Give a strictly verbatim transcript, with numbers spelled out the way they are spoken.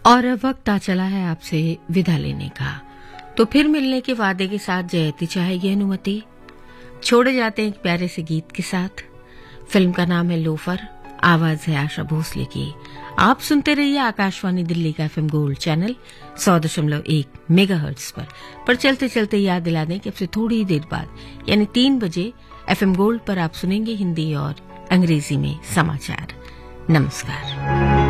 और अब वक्त आ चला है आपसे विदा लेने का। तो फिर मिलने के वादे के साथ जयती चाहेगी अनुमति। छोड़े जाते हैं एक प्यारे से गीत के साथ। फिल्म का नाम है लोफर, आवाज है आशा भोसले की। आप सुनते रहिए आकाशवाणी दिल्ली का एफएम गोल्ड चैनल सौ दशमलव एक मेगाहर्ट्ज पर। पर चलते चलते याद दिला दें कि अब से थोड़ी ही देर बाद यानी तीन बजे एफएम गोल्ड पर आप सुनेंगे हिंदी और अंग्रेजी में समाचार। नमस्कार।